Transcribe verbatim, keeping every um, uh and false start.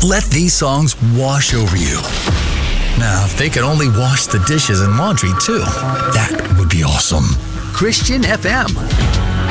Let these songs wash over you. Now, if they could only wash the dishes and laundry too, that would be awesome. Christian F M.